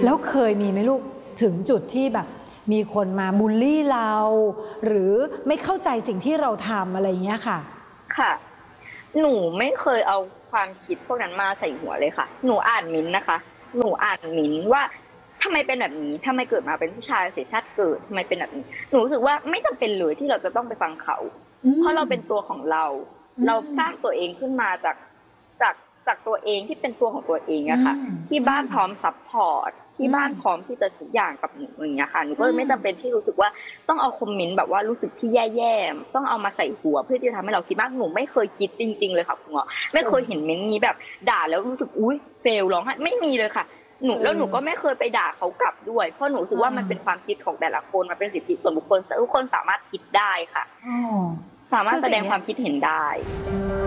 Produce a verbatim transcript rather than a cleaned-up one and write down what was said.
แล้วเคยมีไหมลูกถึงจุดที่แบบมีคนมาบูลลี่เราหรือไม่เข้าใจสิ่งที่เราทำอะไรเงี้ยค่ะค่ะหนูไม่เคยเอาความคิดพวกนั้นมาใส่หัวเลยค่ะหนูอ่านมิ้นท์นะคะหนูอ่านมิ้นท์ว่าทำไมเป็นแบบนี้ทำไมเกิดมาเป็นผู้ชายเสียชาติเกิดทำไมเป็นแบบนี้หนูรู้สึกว่าไม่จำเป็นเลยที่เราจะต้องไปฟังเขาเพราะเราเป็นตัวของเราเราสร้างตัวเองขึ้นมาจากจากจากตัวเองที่เป็นตัวของตัวเองอะค่ะที่บ้านพร้อมซัพพอร์ตที่บ้านพร้อมที่จะทุกอย่างกับหนูอย่างเงี้ยค่ะหนูก็เลยไม่จำเป็นที่รู้สึกว่าต้องเอาคอมเมนต์แบบว่ารู้สึกที่แย่ๆต้องเอามาใส่หัวเพื่อที่จะทำให้เราคิดมากหนูไม่เคยคิดจริงๆเลยค่ะคุณหมอไม่เคยเห็นเมนต์นี้แบบด่าแล้วรู้สึกอุ้ยเฟลร้องไห้ไม่มีเลยค่ะหนูแล้วหนูก็ไม่เคยไปด่าเขากลับด้วยเพราะหนูรู้สึกว่ามันเป็นความคิดของแต่ละคนมันเป็นสิทธิส่วนบุคคลทุกคนสามารถคิดได้ค่ะสามารถแสดงความคิดเห็นได้